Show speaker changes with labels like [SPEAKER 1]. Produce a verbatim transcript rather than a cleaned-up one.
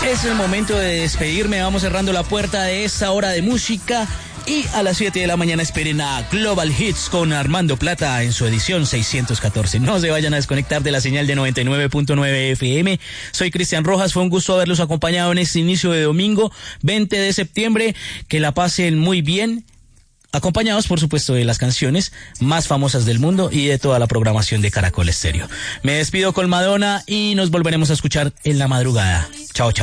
[SPEAKER 1] Es el momento de despedirme. Vamos cerrando la puerta de esta hora de música. Y a las siete de la mañana esperen a Global Hits con Armando Plata en su edición seiscientos catorce. No se vayan a desconectar de la señal de noventa y nueve punto nueve F M. Soy Cristian Rojas, fue un gusto haberlos acompañado en este inicio de domingo veinte de septiembre. Que la pasen muy bien, acompañados por supuesto de las canciones más famosas del mundo y de toda la programación de Caracol Estéreo. Me despido con Madonna y nos volveremos a escuchar en la madrugada. Chao, chao.